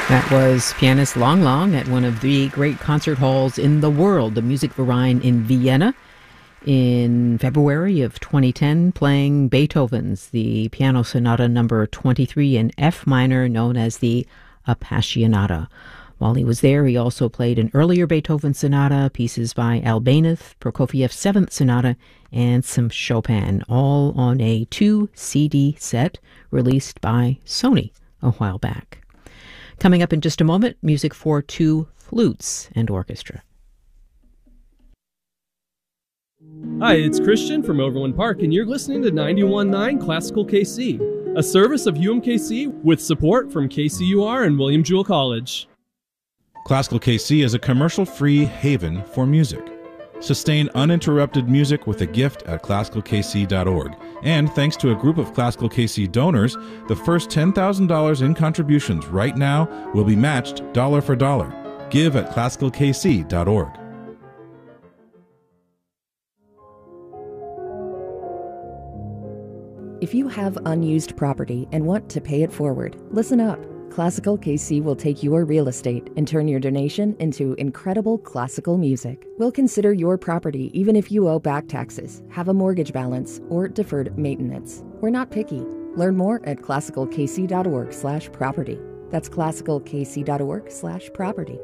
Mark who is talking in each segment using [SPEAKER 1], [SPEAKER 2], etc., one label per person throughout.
[SPEAKER 1] That was pianist Lang Lang at one of the great concert halls in the world, the Musikverein in Vienna, in February of 2010, playing Beethoven's the Piano Sonata number 23 in F minor, known as the Appassionata. While he was there, he also played an earlier Beethoven sonata, pieces by Albanov, Prokofiev's Seventh Sonata, and some Chopin, all on a 2-CD set released by Sony a while back. Coming up in just a moment, music for two flutes and orchestra.
[SPEAKER 2] Hi, it's Christian from Overland Park, and you're listening to 91.9 Classical KC, a service of UMKC with support from KCUR and William Jewell College.
[SPEAKER 3] Classical KC is a commercial-free haven for music. Sustain uninterrupted music with a gift at classicalkc.org. And thanks to a group of Classical KC donors, the first $10,000 in contributions right now will be matched dollar for dollar. Give at classicalkc.org.
[SPEAKER 4] If you have unused property and want to pay it forward, listen up. Classical KC will take your real estate and turn your donation into incredible classical music. We'll consider your property even if you owe back taxes, have a mortgage balance, or deferred maintenance. We're not picky. Learn more at classicalkc.org/property. That's classicalkc.org/property.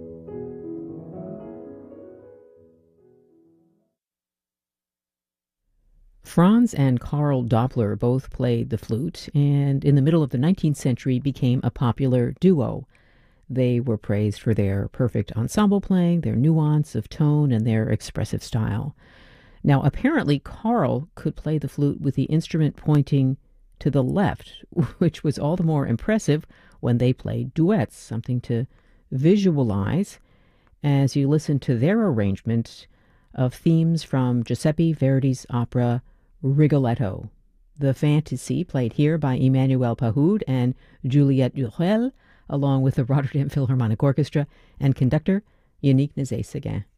[SPEAKER 1] Franz and Karl Doppler both played the flute, and in the middle of the 19th century became a popular duo. They were praised for their perfect ensemble playing, their nuance of tone, and their expressive style. Now, apparently, Karl could play the flute with the instrument pointing to the left, which was all the more impressive when they played duets, something to visualize as you listen to their arrangement of themes from Giuseppe Verdi's opera Rigoletto. The fantasy played here by Emmanuel Pahud and Juliette Durel, along with the Rotterdam Philharmonic Orchestra and conductor Yannick Nézet-Séguin.